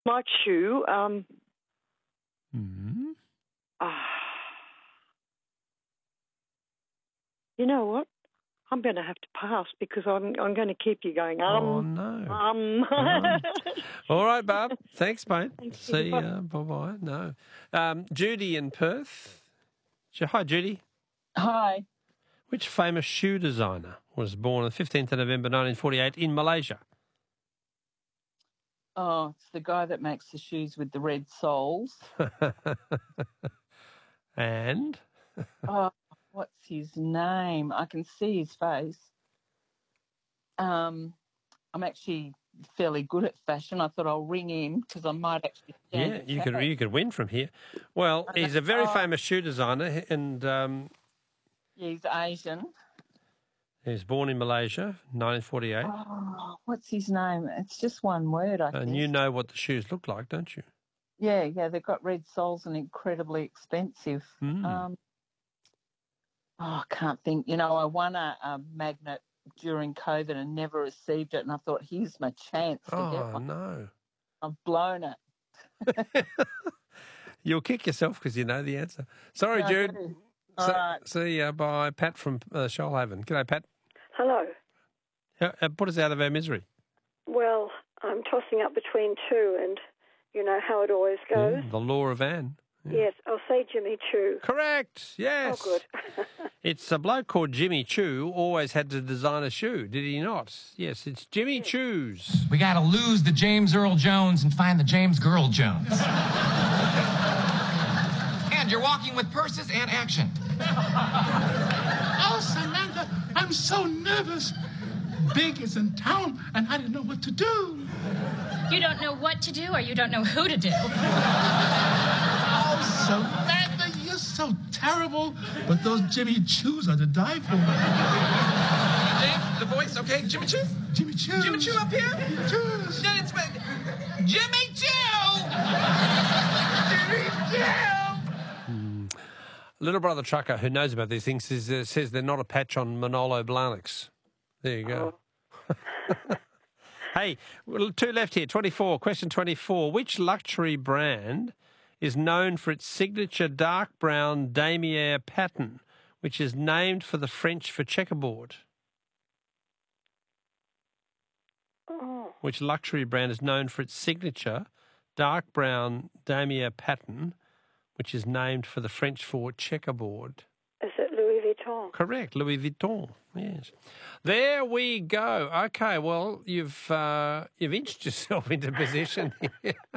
My shoe, Hmm. ah, you know what? I'm going to have to pass because I'm going to keep you going. Oh, no. All right, Barb. Thanks, mate. Thank you. See ya. Bye-bye. No. Judy in Perth. Hi, Judy. Hi. Which famous shoe designer was born on the 15th of November 1948 in Malaysia? Oh, it's the guy that makes the shoes with the red soles. And? Oh, what's his name? I can see his face. I'm actually fairly good at fashion. I thought I'll ring in because I might actually stand a You chance. could win from here. Well, he's a very famous shoe designer, and He's Asian. he was born in Malaysia, 1948. Oh, what's his name? It's just one word, I think. And you know what the shoes look like, don't you? Yeah, they've got red soles and incredibly expensive. Mm. I can't think. You know, I won a magnet during COVID and never received it, and I thought, here's my chance to get one. No. I've blown it. You'll kick yourself because you know the answer. Sorry, No, Jude. All right. See you. Bye. Pat from Shoalhaven. G'day, Pat. Hello. Put us out of our misery. Well, I'm tossing up between two, and you know how it always goes. Yeah, the law of Anne. Yeah. Yes, I'll say Jimmy Choo. Correct. Yes. Oh, good. It's a bloke called Jimmy Choo, always had to design a shoe, did he not? Yes, it's Jimmy Choo's. We got to lose the James Earl Jones and find the James Girl Jones. And you're walking with purses and action. Oh, Samantha, I'm so nervous. Big is in town, and I didn't know what to do. You don't know what to do, or you don't know who to do. Oh, Samantha, you're so terrible. But those Jimmy Choos are to die for. James, the voice, okay? Jimmy Choo? Jimmy Choo. Jimmy Choo up here? Jimmy Choos. No, it's Jimmy Choo! Jimmy Choo. Little brother trucker who knows about these things says they're not a patch on Manolo Blahniks. There you go. Oh. Hey, two left here. 24. Question 24. Which luxury brand is known for its signature dark brown damier pattern, which is named for the French for checkerboard? Oh. Which luxury brand is known for its signature dark brown damier pattern, which is named for the French for checkerboard? Is it Louis Vuitton? Correct, Louis Vuitton. Yes. There we go. Okay, well, you've inched yourself into position here.